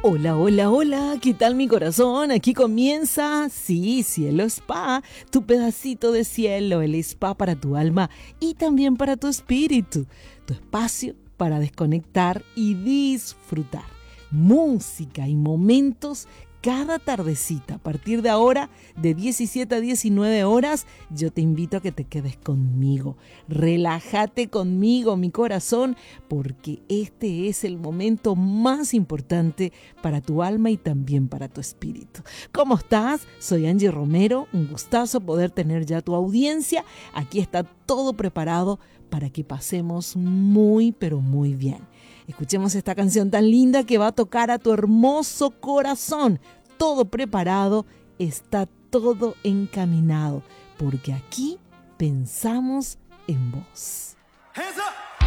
Hola, hola, hola, ¿qué tal mi corazón? Aquí comienza, sí, Cielo Spa, tu pedacito de cielo, el spa para tu alma y también para tu espíritu, tu espacio para desconectar y disfrutar. Música y momentos cada tardecita. A partir de ahora, de 17 a 19 horas, yo te invito a que te quedes conmigo. Relájate conmigo, mi corazón, porque este es el momento más importante para tu alma y también para tu espíritu. ¿Cómo estás? Soy Angie Romero. Un gustazo poder tener ya tu audiencia. Aquí está todo preparado para que pasemos muy, pero muy bien. Escuchemos esta canción tan linda que va a tocar a tu hermoso corazón. Todo preparado, está todo encaminado, porque aquí pensamos en vos. Hands up.